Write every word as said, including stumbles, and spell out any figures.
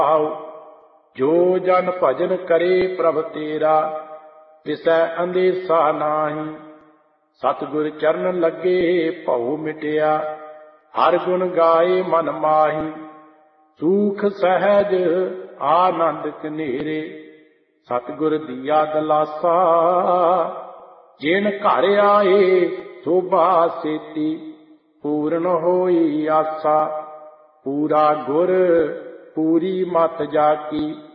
ਆਓ ਜੋ ਜਨ ਭਜਨ ਕਰੇ ਪ੍ਰਭ ਤੇਰਾ, ਤਿਸੈ ਅੰਦੇਸਾ ਨਾਹੀ। ਸਤਿਗੁਰ ਚਰਨ ਲੱਗੇ ਭਉ ਮਿਟਿਆ, ਹਰ ਗੁਣ ਗਾਏ ਮਨ ਮਾਹੀ। ਸੂਖ ਸਹਿਜ ਆਨੰਦ ਕਨੇਰੇ, ਸਤਿਗੁਰ ਦੀਆ ਦਲਾਸਾ। ਜਿਨ ਘਰ ਆਏ ਸੋਭਾ ਸੇਤੀ, ਪੂਰਨ ਹੋਈ ਆਸਾ। ਪੂਰਾ ਗੁਰ ਪੂਰੀ ਮਤ ਜਾ ਕੀ,